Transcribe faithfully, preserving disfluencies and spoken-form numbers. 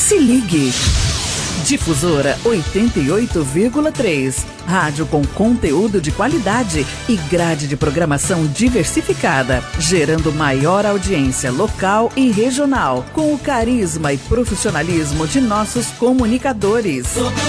Se ligue. Difusora oitenta e oito vírgula três. Rádio com conteúdo de qualidade e grade de programação diversificada, gerando maior audiência local e regional, com o carisma e profissionalismo de nossos comunicadores.